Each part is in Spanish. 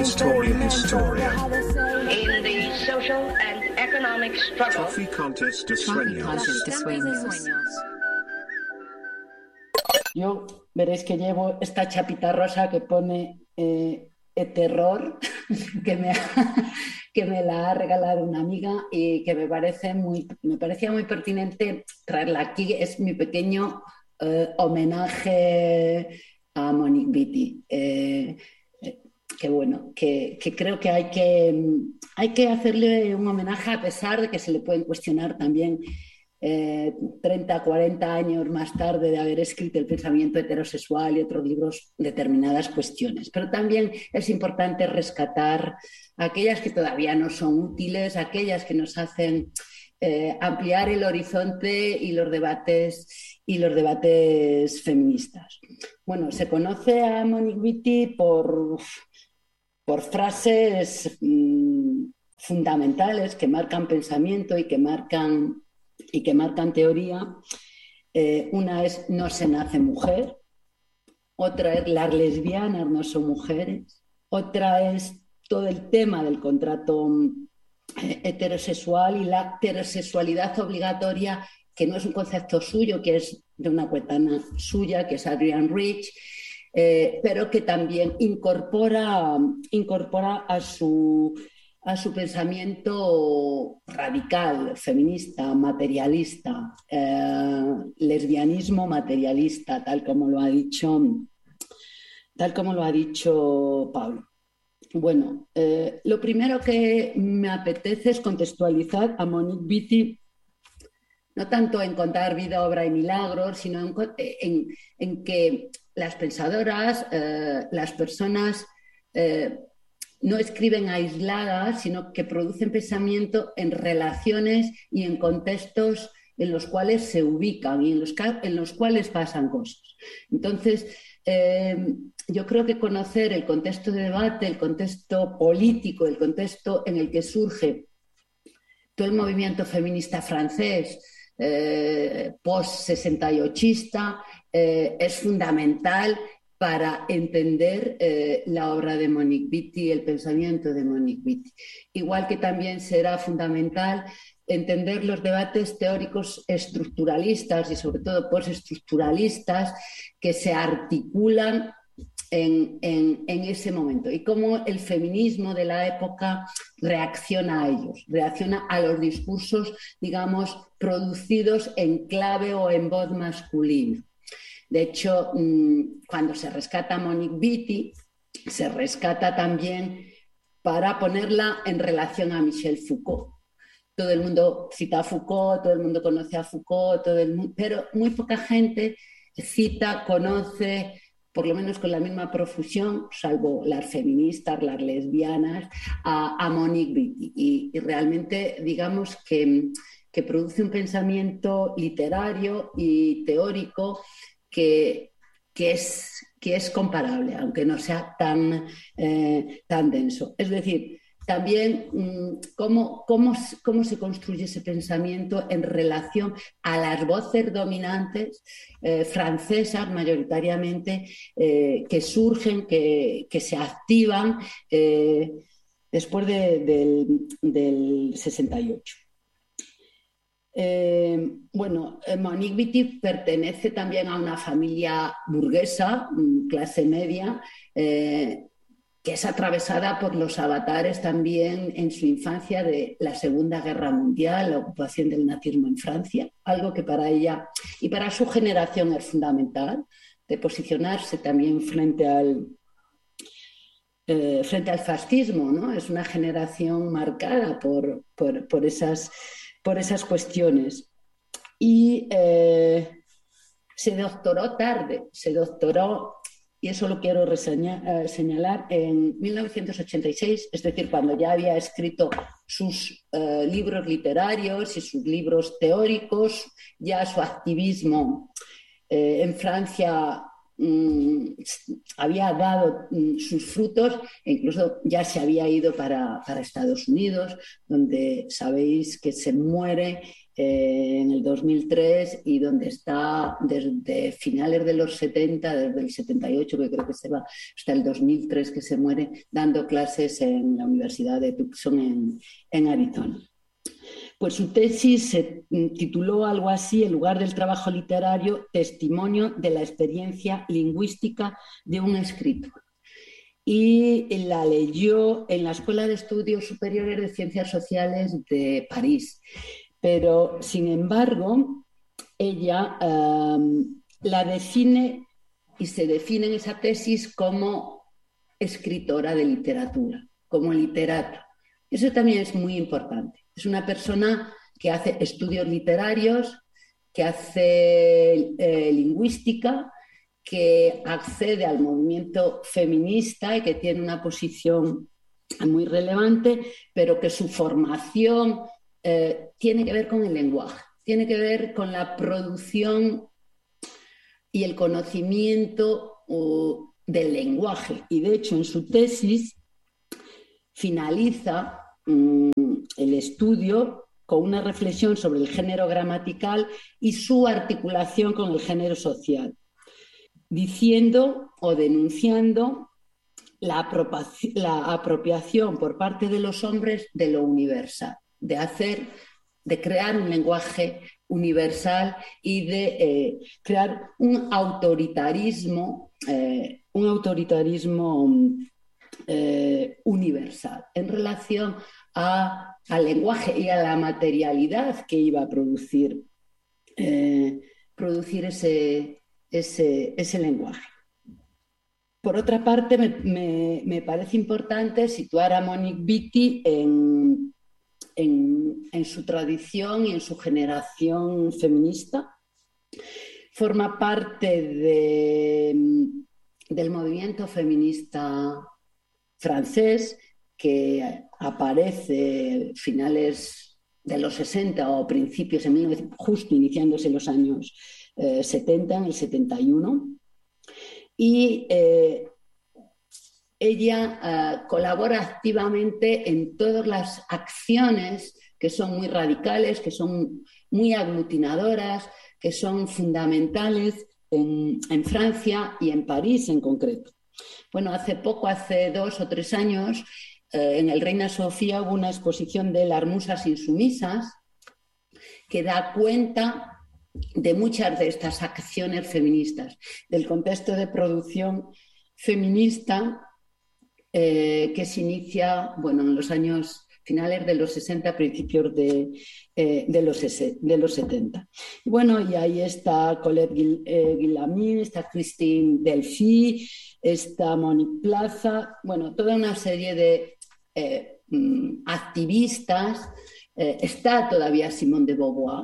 Historia. In the social and economic struggle. Toffee Contest de Sueños. Yo veréis que llevo esta chapita rosa que pone terror, que me la ha regalado una amiga y que me parecía muy pertinente traerla aquí. Es mi pequeño homenaje a Monique Witty. Que bueno, que creo que hay que hacerle un homenaje a pesar de que se le pueden cuestionar también 30, 40 años más tarde de haber escrito El pensamiento heterosexual y otros libros determinadas cuestiones. Pero también es importante rescatar aquellas que todavía no son útiles, aquellas que nos hacen ampliar el horizonte y los debates feministas. Bueno, se conoce a Monique Witty por frases fundamentales que marcan pensamiento y que marcan teoría. Una es no se nace mujer, otra es las lesbianas no son mujeres, otra es todo el tema del contrato heterosexual y la heterosexualidad obligatoria, que no es un concepto suyo, que es de una coetánea suya, que es Adrienne Rich, pero que también incorpora a su pensamiento radical, feminista, materialista, lesbianismo materialista, tal como lo ha dicho Pablo. Bueno, lo primero que me apetece es contextualizar a Monique Witty, no tanto en contar vida, obra y milagros, sino en que las pensadoras, las personas no escriben aisladas, sino que producen pensamiento en relaciones y en contextos en los cuales se ubican y en los cuales pasan cosas. Entonces, yo creo que conocer el contexto de debate, el contexto político, el contexto en el que surge todo el movimiento feminista francés, post-68ista, es fundamental para entender la obra de Monique Witty, el pensamiento de Monique Witty. Igual que también será fundamental entender los debates teóricos estructuralistas y sobre todo postestructuralistas que se articulan en ese momento y cómo el feminismo de la época reacciona a ellos, reacciona a los discursos, digamos, producidos en clave o en voz masculina. De hecho, cuando se rescata a Monique Witty, se rescata también para ponerla en relación a Michel Foucault. Todo el mundo cita a Foucault, todo el mundo conoce a Foucault, pero muy poca gente cita, conoce, por lo menos con la misma profusión, salvo las feministas, las lesbianas, a Monique Witty. Y realmente, digamos que produce un pensamiento literario y teórico que es comparable, aunque no sea tan denso. Es decir, también cómo se construye ese pensamiento en relación a las voces dominantes francesas mayoritariamente que surgen, que se activan después del 68. Monique Witty pertenece también a una familia burguesa, clase media, que es atravesada por los avatares también en su infancia de la Segunda Guerra Mundial, la ocupación del nazismo en Francia, algo que para ella y para su generación es fundamental, de posicionarse también frente al fascismo, ¿no? Es una generación marcada por esas cuestiones. Y se doctoró tarde, y eso lo quiero señalar, en 1986, es decir, cuando ya había escrito sus libros literarios y sus libros teóricos, ya su activismo en Francia había dado sus frutos e incluso ya se había ido para Estados Unidos, donde sabéis que se muere en el 2003 y donde está desde finales de los 70, desde el 78 que creo que se va, hasta el 2003 que se muere, dando clases en la Universidad de Tucson en Arizona. Pues su tesis se tituló algo así, en lugar del trabajo literario, Testimonio de la experiencia lingüística de un escritor. Y la leyó en la Escuela de Estudios Superiores de Ciencias Sociales de París. Pero, sin embargo, ella la define y se define en esa tesis como escritora de literatura, como literata. Eso también es muy importante. Es una persona que hace estudios literarios, que hace lingüística, que accede al movimiento feminista y que tiene una posición muy relevante, pero que su formación tiene que ver con el lenguaje, tiene que ver con la producción y el conocimiento del lenguaje. Y de hecho, en su tesis finaliza el estudio con una reflexión sobre el género gramatical y su articulación con el género social, diciendo o denunciando la apropiación por parte de los hombres de lo universal, de crear un lenguaje universal y de crear un autoritarismo universal en relación al lenguaje y a la materialidad que iba a producir ese lenguaje. Por otra parte, me parece importante situar a Monique Wittig en su tradición y en su generación feminista. Forma parte del movimiento feminista francés que aparece finales de los 60 o principios, justo iniciándose en los años 70, en el 71. Y ella colabora activamente en todas las acciones que son muy radicales, que son muy aglutinadoras, que son fundamentales en Francia y en París en concreto. Bueno, hace 2 o 3 años, en el Reina Sofía hubo una exposición de las musas insumisas que da cuenta de muchas de estas acciones feministas, del contexto de producción feminista que se inicia en los años finales de los 60, principios de los 70. Y ahí está Colette Guillaumin, está Christine Delphi, está Monique Plaza, toda una serie de activistas. Está todavía Simone de Beauvoir,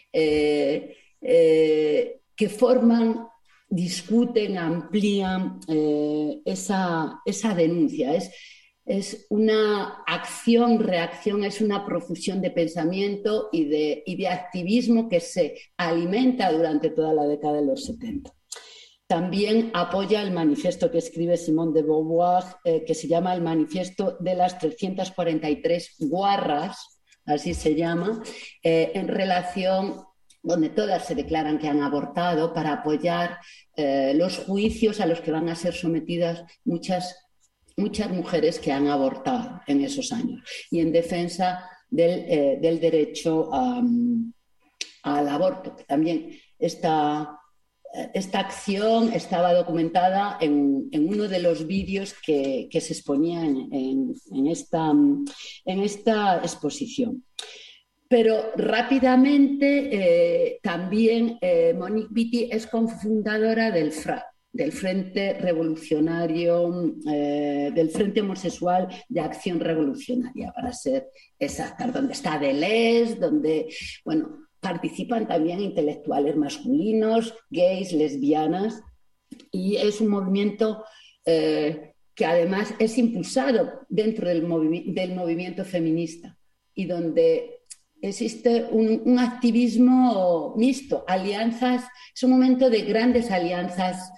que forman, discuten, amplían esa denuncia. Es una acción-reacción, es una profusión de pensamiento y de activismo que se alimenta durante toda la década de los 70. También apoya el manifiesto que escribe Simone de Beauvoir, que se llama el Manifiesto de las 343 guarras, así se llama, en relación, donde todas se declaran que han abortado, para apoyar los juicios a los que van a ser sometidas muchas mujeres que han abortado en esos años, y en defensa del derecho al aborto, que también esta acción estaba documentada en uno de los vídeos que se exponían en esta exposición. Pero rápidamente también Monique Wittig es cofundadora del FRA, del Frente Revolucionario, del Frente Homosexual de Acción Revolucionaria, para ser exactas, donde está Deleuze, donde, participan también intelectuales masculinos, gays, lesbianas, y es un movimiento que además es impulsado dentro del movimiento feminista y donde existe un activismo mixto, alianzas, es un momento de grandes alianzas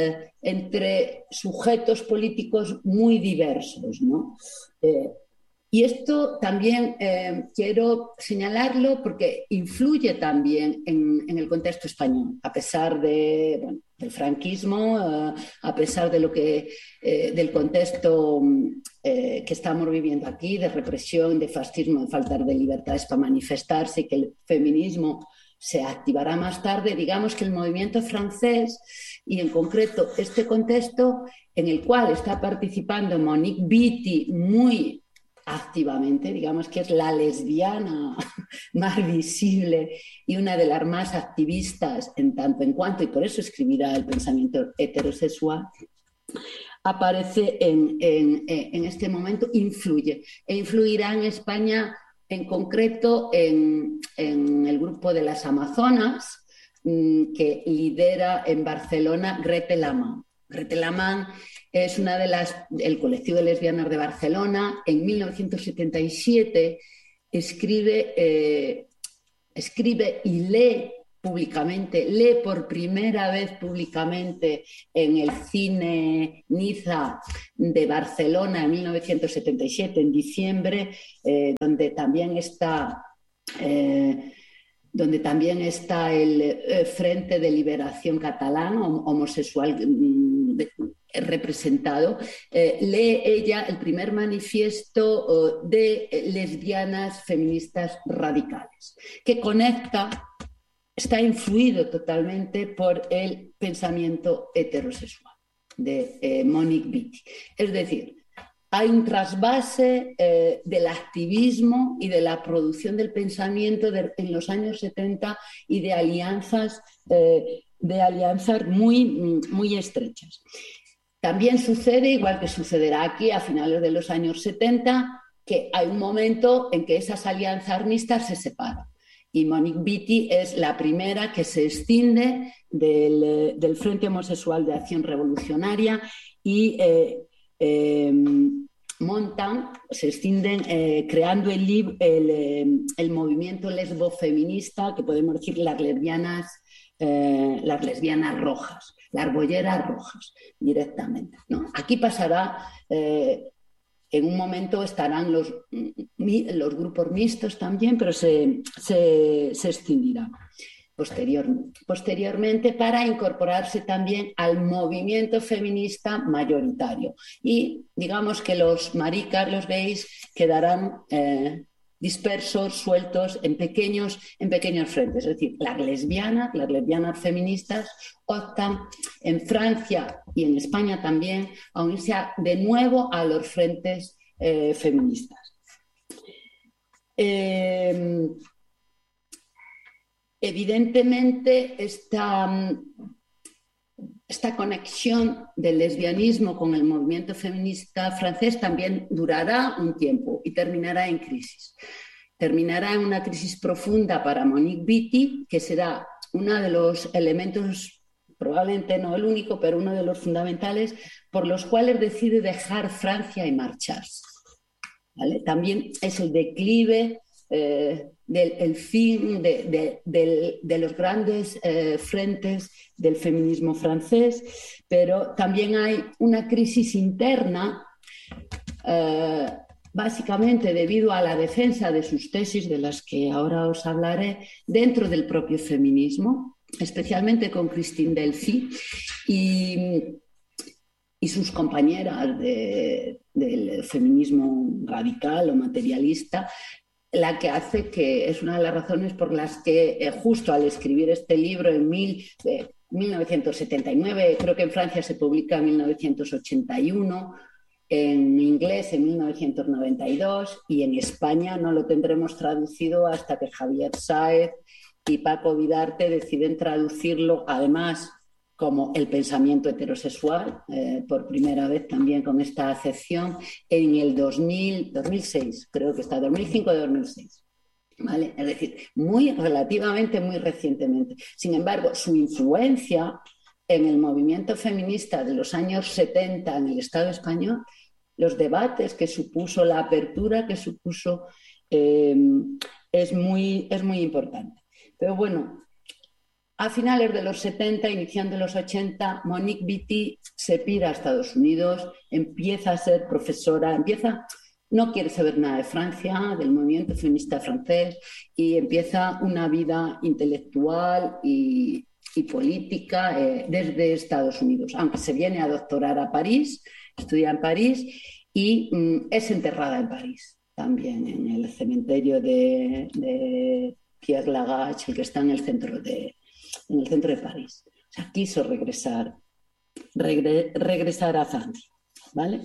entre sujetos políticos muy diversos, ¿no? Y esto también quiero señalarlo porque influye también en el contexto español, a pesar del franquismo, a pesar de del contexto que estamos viviendo aquí, de represión, de fascismo, de falta de libertades para manifestarse, y que el feminismo se activará más tarde. Digamos que el movimiento francés, y en concreto este contexto en el cual está participando Monique Witty muy activamente, digamos que es la lesbiana más visible y una de las más activistas en tanto en cuanto, y por eso escribirá el pensamiento heterosexual, aparece en este momento, influye e influirá en España, en concreto en el grupo de las Amazonas, que lidera en Barcelona Grete Lamán. Grete Lamán es una de el colectivo de lesbianas de Barcelona. En 1977 escribe y lee públicamente, lee por primera vez públicamente en el Cine Niza de Barcelona en 1977, en diciembre, donde también está el Frente de Liberación Catalán, homosexual, representado. Lee ella el primer manifiesto de lesbianas feministas radicales, que está influido totalmente por el pensamiento heterosexual de Monique Witty. Es decir, hay un trasvase del activismo y de la producción del pensamiento en los años 70 y de alianzas muy, muy estrechas. También sucede, igual que sucederá aquí a finales de los años 70, que hay un momento en que esas alianzas mixtas se separan. Y Monique Witty es la primera que se escinde del Frente Homosexual de Acción Revolucionaria y se escinden creando el movimiento lesbo-feminista, que podemos decir las lesbianas rojas, las bolleras rojas, directamente, ¿no? Aquí pasará, en un momento estarán los grupos mixtos también, pero se extinguirán posteriormente para incorporarse también al movimiento feminista mayoritario. Y digamos que los maricas, los gays, quedarán dispersos, sueltos en pequeños frentes. Es decir, las lesbianas feministas optan en Francia y en España también a unirse de nuevo a los frentes feministas. Evidentemente, esta conexión del lesbianismo con el movimiento feminista francés también durará un tiempo y terminará en crisis. Terminará en una crisis profunda para Monique Witty, que será uno de los elementos, probablemente no el único, pero uno de los fundamentales por los cuales decide dejar Francia y marcharse. ¿Vale? También es el declive del fin de los grandes frentes del feminismo francés, pero también hay una crisis interna, básicamente debido a la defensa de sus tesis, de las que ahora os hablaré, dentro del propio feminismo, especialmente con Christine Delphi y sus compañeras del feminismo radical o materialista, la que hace que es una de las razones por las que justo al escribir este libro en 1979, creo que en Francia se publica en 1981, en inglés en 1992 y en España no lo tendremos traducido hasta que Javier Sáez y Paco Vidarte deciden traducirlo, además como el pensamiento heterosexual, por primera vez también con esta acepción, en el 2006, creo que está, 2005-2006. ¿Vale? Es decir, relativamente muy recientemente. Sin embargo, su influencia en el movimiento feminista de los años 70 en el Estado español, los debates que supuso, la apertura que supuso, es muy importante. Pero bueno, a finales de los 70, iniciando los 80, Monique Witty se pira a Estados Unidos, empieza a ser profesora, empieza no quiere saber nada de Francia, del movimiento feminista francés, y empieza una vida intelectual y política desde Estados Unidos, aunque se viene a doctorar a París, estudia en París y es enterrada en París, también en el cementerio de Pierre Lagache, el que está en el centro de París. O sea, quiso regresar a Francia, ¿vale?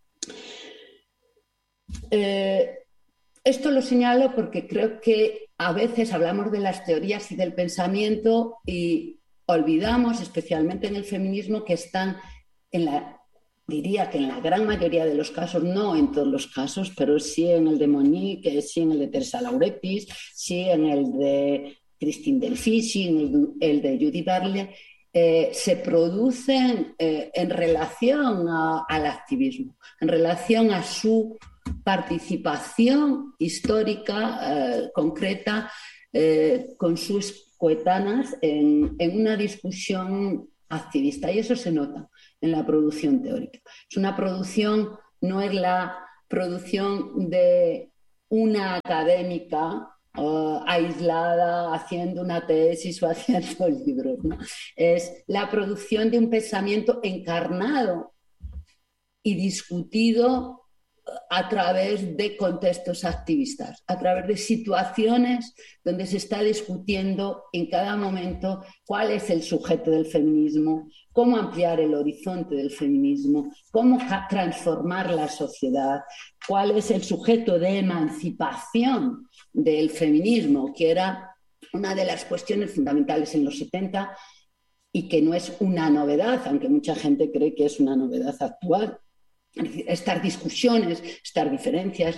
Esto lo señalo porque creo que a veces hablamos de las teorías y del pensamiento y olvidamos, especialmente en el feminismo, que están diría que en la gran mayoría de los casos, no en todos los casos, pero sí en el de Monique, sí en el de Teresa Lauretis, sí en el de Christine Delphi, sí en el de Judy Barley, se producen en relación al activismo, en relación a su participación histórica concreta con sus coetanas en una discusión activista, y eso se nota en la producción teórica. Es una producción, no es la producción de una académica aislada haciendo una tesis o haciendo libros, ¿no? Es la producción de un pensamiento encarnado y discutido a través de contextos activistas, a través de situaciones donde se está discutiendo en cada momento cuál es el sujeto del feminismo, cómo ampliar el horizonte del feminismo, cómo transformar la sociedad, cuál es el sujeto de emancipación del feminismo, que era una de las cuestiones fundamentales en los 70 y que no es una novedad, aunque mucha gente cree que es una novedad actual. Estas discusiones, estas diferencias,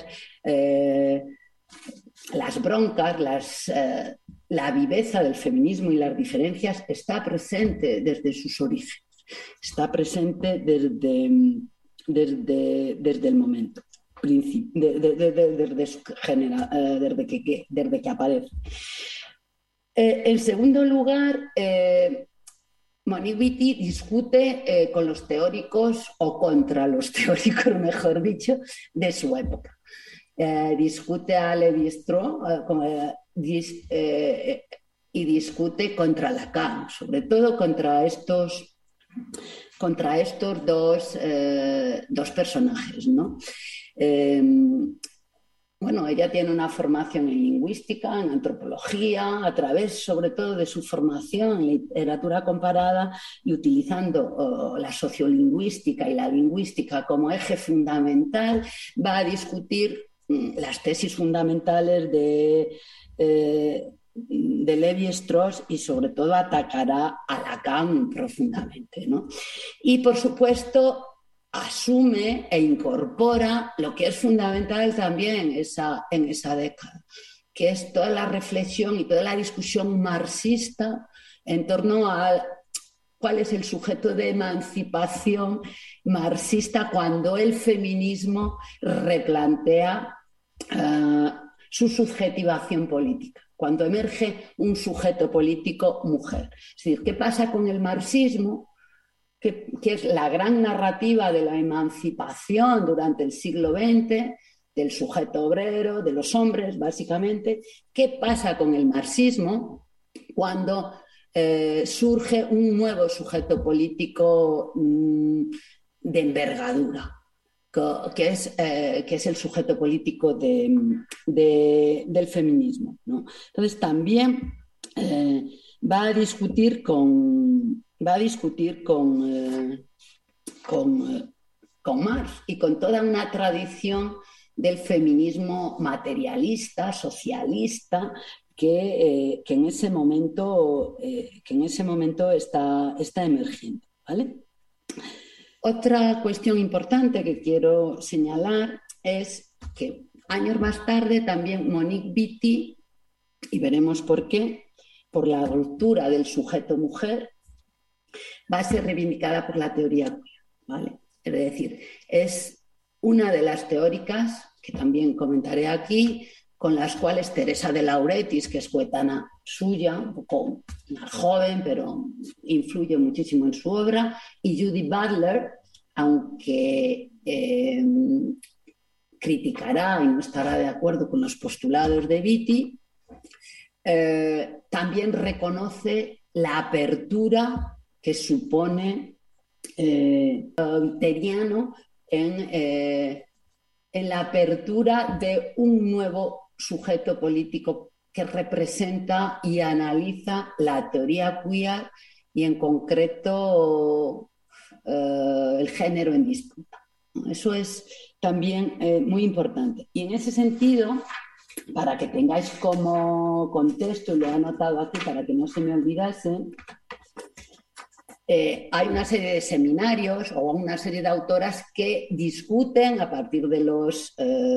las broncas, la viveza del feminismo y las diferencias está presente desde sus orígenes, está presente desde el momento, desde que aparece. En segundo lugar, Monique Witty discute con los teóricos, o contra los teóricos, mejor dicho, de su época. Discute a Lévi-Strauss y discute contra Lacan, sobre todo contra estos dos personajes, ¿no? Bueno, ella tiene una formación en lingüística, en antropología, a través sobre todo de su formación en literatura comparada y utilizando la sociolingüística y la lingüística como eje fundamental, va a discutir las tesis fundamentales de Lévi-Strauss y sobre todo atacará a Lacan profundamente, ¿no? Y por supuesto asume e incorpora lo que es fundamental también en esa década, que es toda la reflexión y toda la discusión marxista en torno a cuál es el sujeto de emancipación marxista cuando el feminismo replantea su subjetivación política, cuando emerge un sujeto político mujer. Es decir, ¿qué pasa con el marxismo? Que es la gran narrativa de la emancipación durante el siglo XX, del sujeto obrero, de los hombres, básicamente. ¿Qué pasa con el marxismo cuando surge un nuevo sujeto político de envergadura, que es el sujeto político del feminismo, ¿no? Entonces también va a discutir con Marx y con toda una tradición del feminismo materialista, socialista, que en ese momento está emergiendo, ¿vale? Otra cuestión importante que quiero señalar es que años más tarde también Monique Witty, y veremos por qué, por la ruptura del sujeto mujer, va a ser reivindicada por la teoría queer, ¿vale? Es decir, es una de las teóricas, que también comentaré aquí, con las cuales Teresa de Lauretis, que es coetánea suya, un poco más joven, pero influye muchísimo en su obra, y Judy Butler, aunque criticará y no estará de acuerdo con los postulados de Beatty, también reconoce la apertura que supone Witteriano en la apertura de un nuevo sujeto político que representa y analiza la teoría queer y en concreto el género en disputa. Eso es también muy importante. Y en ese sentido, para que tengáis como contexto, y lo he anotado aquí para que no se me olvidase, hay una serie de seminarios o una serie de autoras que discuten a partir de los...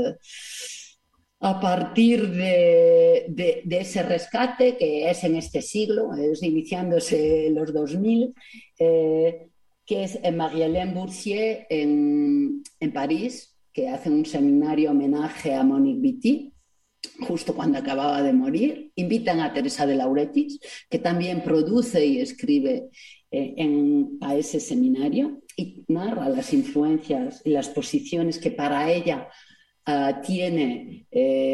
a partir de ese rescate que es en este siglo, es iniciándose en los 2000, que es Marie-Hélène Boursier en París, que hacen un seminario homenaje a Monique Witty, justo cuando acababa de morir. Invitan a Teresa de Lauretis, que también produce y escribe a ese seminario y narra las influencias y las posiciones que para ella tiene